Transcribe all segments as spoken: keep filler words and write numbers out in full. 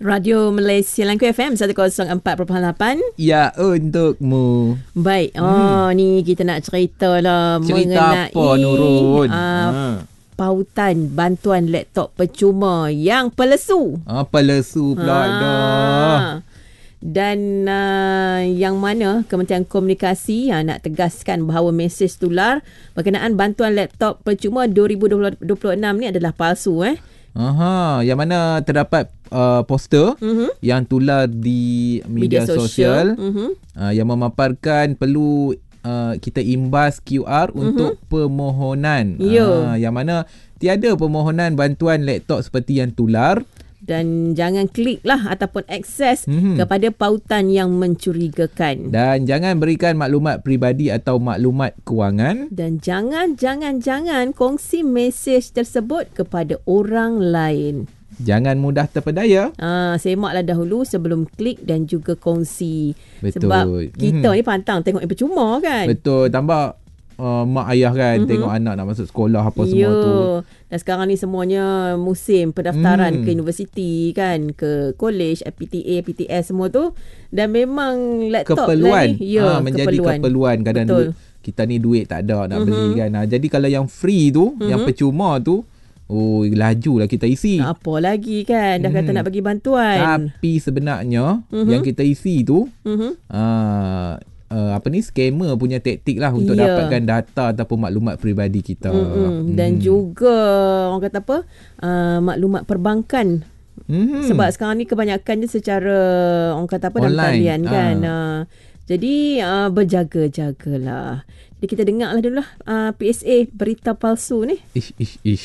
Radio Malaysia Langkawi F M seratus empat perpuluhan lapan. Ya, untukmu. Baik. Oh, hmm. ni kita nak cerita lah cerita mengenai apa, Nurul? Uh, ha. pautan bantuan laptop percuma yang pelesu. Ah, pelesu pula ha. dah. Dan uh, yang mana Kementerian Komunikasi uh, nak tegaskan bahawa mesej tular berkenaan bantuan laptop percuma dua ribu dua puluh enam ni adalah palsu eh. Aha, yang mana terdapat uh, poster uh-huh. yang tular di media, media sosial uh-huh. uh, yang memaparkan perlu uh, kita imbas Q R uh-huh. untuk permohonan. Uh, yang mana tiada permohonan bantuan laptop seperti yang tular. Dan jangan klik lah ataupun akses mm-hmm. kepada pautan yang mencurigakan. Dan jangan berikan maklumat peribadi atau maklumat kewangan. Dan jangan, jangan, jangan kongsi mesej tersebut kepada orang lain. Jangan mudah terpedaya. Ah, semaklah dahulu sebelum klik dan juga kongsi. Betul. Sebab kita mm-hmm. ni pantang tengok yang percuma kan. Betul. Tambah Uh, mak ayah kan mm-hmm. tengok anak nak masuk sekolah apa semua Yo. tu. Dan sekarang ni semuanya musim pendaftaran mm. ke universiti kan, ke college, P T A, P T S semua tu. Dan memang laptop keperluan. lah ni ya, ha, menjadi keperluan, keperluan. Kadang duit, kita ni duit tak ada nak mm-hmm. beli kan. Ha, jadi kalau yang free tu, mm-hmm. yang percuma tu, oh lajulah kita isi. Apa lagi kan, dah kata mm. nak bagi bantuan. Tapi sebenarnya mm-hmm. yang kita isi tu mm-hmm. uh, Uh, apa ni scammer punya taktik lah untuk yeah. dapatkan data ataupun maklumat peribadi kita. Mm-hmm. Dan mm. juga orang kata apa uh, maklumat perbankan. Mm-hmm. Sebab sekarang ni kebanyakannya secara orang kata apa dalam talian kan. Uh. Uh, jadi uh, berjaga-jagalah. Jadi kita dengarlah dulu lah uh, P S A berita palsu ni. Ish ish ish.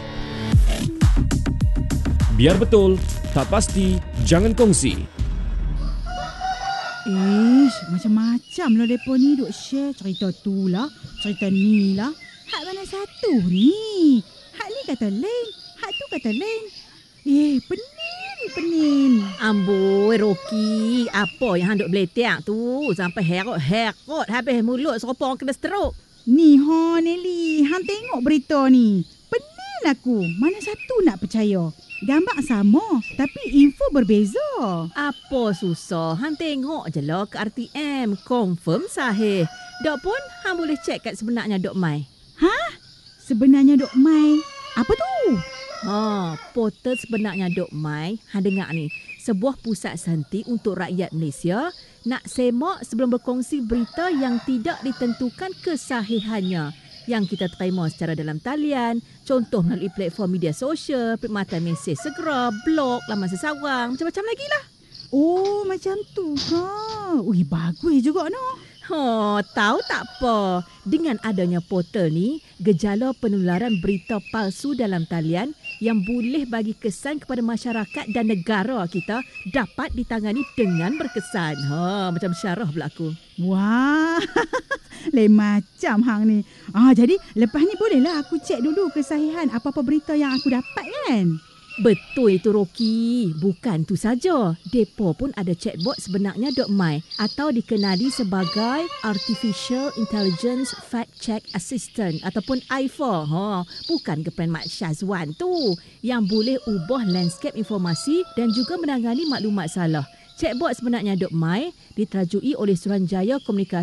Biar betul, tak pasti, jangan kongsi. Ish, macam-macam lah mereka ni duk share cerita tu lah, cerita ni lah. Hak mana satu ni? Hak ni kata lain, hak tu kata lain. Eh, penin, penin. Amboi, Rocky, apa yang hang duk beletak tu? Sampai herot-herot habis mulut serupa orang kena stroke. Ni ha, Nelly, hang tengok berita ni. Penin aku, mana satu nak percaya? Gambar sama, tapi info berbeza. Apa susah? Hang tengok je lah ke R T M. Confirm sahih. Dok pun, hang boleh cek kat sebenarnya dot my. Hah? Sebenarnya dot my? Apa tu? Ha, portal sebenarnya dot my. Hang dengar ni. Sebuah pusat santi untuk rakyat Malaysia nak semak sebelum berkongsi berita yang tidak ditentukan kesahihannya, yang kita terima secara dalam talian, contoh melalui platform media sosial, perkhidmatan mesej segera, blog, laman sesawang, macam-macam lagi lah. Oh, macam tu ha. Ui, bagus juga no. Oh, tahu tak apa? Dengan adanya portal ni, gejala penularan berita palsu dalam talian yang boleh bagi kesan kepada masyarakat dan negara kita dapat ditangani dengan berkesan. Ha, macam syarah berlaku. Wah, lain macam hang ni. Ah, jadi lepas ni bolehlah aku cek dulu kesahihan apa-apa berita yang aku dapat kan? Betul itu, Rocky. Bukan tu saja. Depa pun ada chatbot sebenarnya .my atau dikenali sebagai Artificial Intelligence Fact Check Assistant ataupun I F A. Ha, bukan Kepen Mat Syazwan tu yang boleh ubah landscape informasi dan juga menangani maklumat salah. Chatbot sebenarnya .my diterajui oleh Suruhanjaya Komunikasi